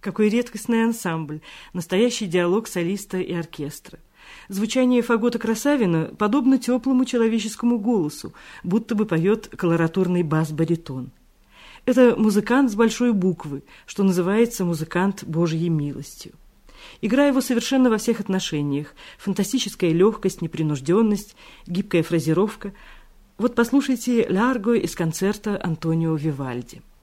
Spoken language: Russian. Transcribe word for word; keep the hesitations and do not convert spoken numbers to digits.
Какой редкостный ансамбль, настоящий диалог солиста и оркестра. Звучание фагота Красавина подобно теплому человеческому голосу, будто бы поет колоратурный бас-баритон. Это музыкант с большой буквы, что называется музыкант Божьей милостью. Игра его совершенно во всех отношениях. Фантастическая легкость, непринужденность, гибкая фразировка. Вот послушайте «Ларго» из концерта Антонио Вивальди.